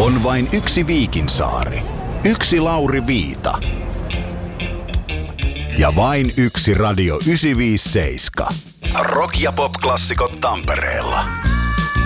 On vain yksi Viikinsaari. Yksi Lauri Viita. Ja vain yksi Radio 957. Rock- ja pop-klassikot Tampereella.